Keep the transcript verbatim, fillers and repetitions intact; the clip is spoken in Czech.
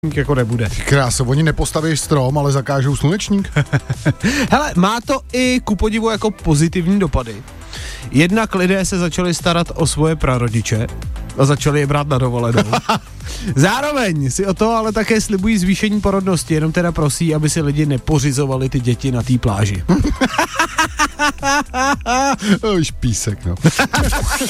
jako nebude. Kráso, oni nepostaví strom, ale zakážou slunečník. Hele, má to i ku podivu jako pozitivní dopady. Jednak lidé se začali starat o svoje prarodiče a začali je brát na dovolenou. Zároveň si o to ale také slibují zvýšení porodnosti, jenom teda prosí, aby si lidi nepořizovali ty děti na té pláži. Už písek, no.